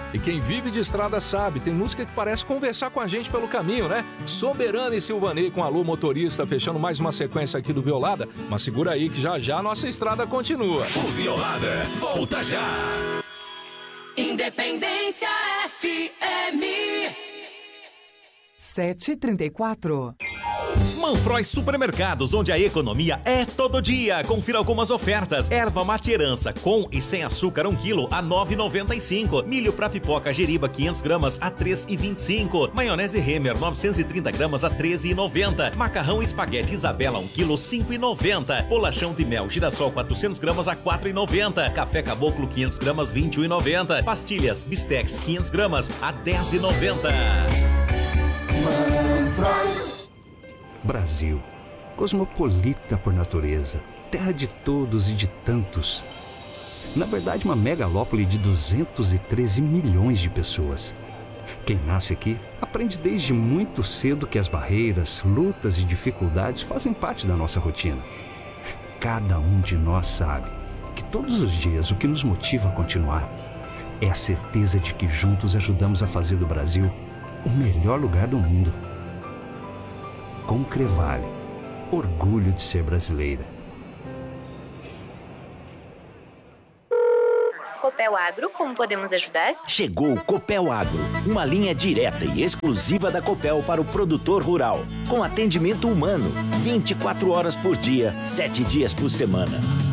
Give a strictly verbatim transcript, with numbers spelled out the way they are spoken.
E quem vive de estrada sabe, tem música que parece conversar com a gente pelo caminho, né? Soberana e Silvanei com Alô Motorista, fechando mais uma sequência aqui do Violada. Mas segura aí que já já a nossa estrada continua. O Violada volta já. Independência F M. sete e trinta e quatro. Manfroy Supermercados, onde a economia é todo dia. Confira algumas ofertas. Erva mate herança com e sem açúcar um quilo a nove reais e noventa e cinco centavos. Milho pra pipoca Jeriba quinhentos gramas a três reais e vinte e cinco centavos. Maionese Remer novecentos e trinta gramas a treze reais e noventa centavos. Macarrão espaguete Isabela um quilo cinco reais e noventa centavos. Bolachão de mel Girassol quatrocentos gramas a quatro reais e noventa centavos. Café Caboclo quinhentos gramas vinte e um reais e noventa centavos. Pastilhas Bistex quinhentos gramas a dez reais e noventa centavos. Brasil, cosmopolita por natureza, terra de todos e de tantos. Na verdade, uma megalópole de duzentos e treze milhões de pessoas. Quem nasce aqui aprende desde muito cedo que as barreiras, lutas e dificuldades fazem parte da nossa rotina. Cada um de nós sabe que todos os dias o que nos motiva a continuar é a certeza de que juntos ajudamos a fazer do Brasil o melhor lugar do mundo. Concrevale, orgulho de ser brasileira. Copel Agro, como podemos ajudar? Chegou o Copel Agro, uma linha direta e exclusiva da Copel para o produtor rural, com atendimento humano, vinte e quatro horas por dia, sete dias por semana.